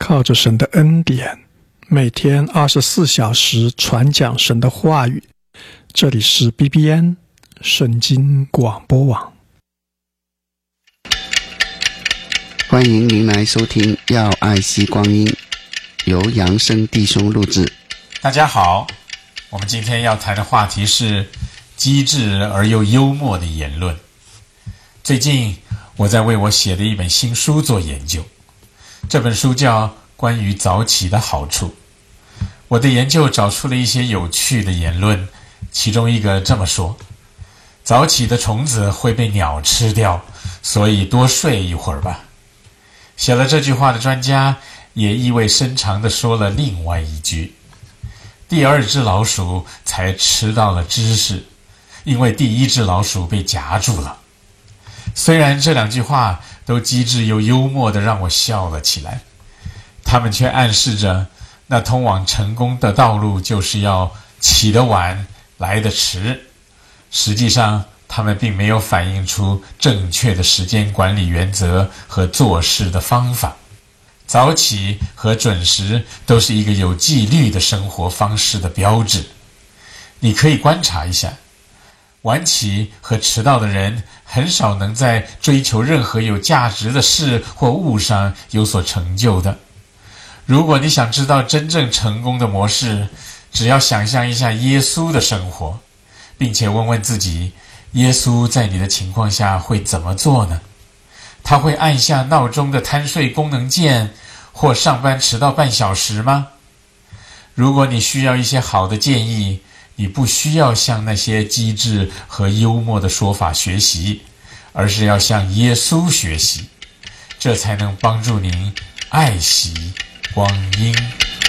靠着神的恩典，每天24小时传讲神的话语。这里是 BBN 圣经广播网。 欢迎您来收听要爱惜光阴，由杨生弟兄录制。 大家好，我们今天要谈的话题是机智而又幽默的言论。最近我在为我写的一本新书做研究，这本书叫《关于早起的好处》。我的研究找出了一些有趣的言论，其中一个这么说：早起的虫子会被鸟吃掉，所以多睡一会儿吧。写了这句话的专家也意味深长地说了另外一句：第二只老鼠才吃到了知识，因为第一只老鼠被夹住了。虽然这两句话都机智又幽默地让我笑了起来，他们却暗示着那通往成功的道路就是要起得晚，来得迟。实际上他们并没有反映出正确的时间管理原则和做事的方法。早起和准时都是一个有纪律的生活方式的标志。你可以观察一下，晚起和迟到的人很少能在追求任何有价值的事或物上有所成就的。如果你想知道真正成功的模式，只要想象一下耶稣的生活，并且问问自己，耶稣在你的情况下会怎么做呢？他会按下闹钟的贪睡功能键，或上班迟到半小时吗？如果你需要一些好的建议，你不需要向那些机智和幽默的说法学习，而是要向耶稣学习，这才能帮助您爱惜光阴。